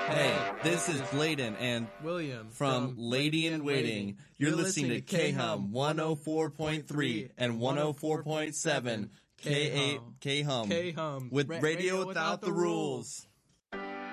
Hey, this is Bladen and William from Lady in Waiting. You're listening to K-Hum 104.3 and 104.7 K-Hum K-Hum with Radio Without the Rules.